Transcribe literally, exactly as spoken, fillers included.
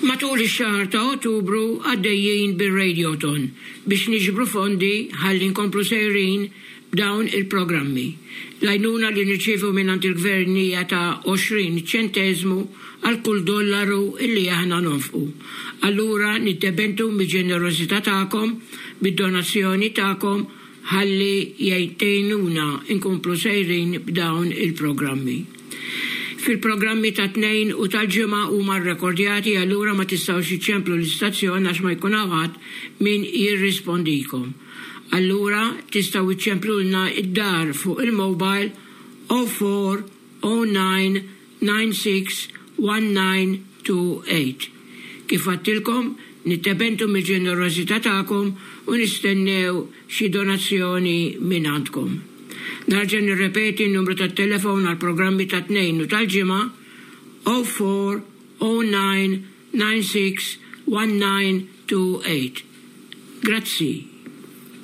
Matul ix-xahar ta' Ottubru għaddejjin bir-Radioton biex niġbru fondi ħalli nkomplu sejrin b'dawn il-programmi. L-għajnuna li nirċievu minnant il-gvern hija ta' għoxrin ċentesmu għal kull dollaru illi aħna nonfqu. Allura nittebentu mill-ġenerosità tagħkom, bid-donazzjoni tagħkom ħalli jgħinuna inkomplu sejrin b'dawn il-programmi. Fil-programmi ta' tnejn u tal-ġimgħa huma rrekordjati allura ma tistgħux iċċemplu l-istazzjon għax ma jkun ħadd min jirrispondikom. Allura tistgħu iċċemplulna id-dar fuq il-mobile zero four zero nine nine six one nine two eight. Kif għattilkom, nittebentu mill-ġenerosità tagħkom u nistennew xi donazzjoni minn għandkom. Narġa' nirrepeti n-numru tat-telefon għal programmi ta' tnejn u tal-ġimgħa zero four zero nine nine six one nine two eight. Grazzi.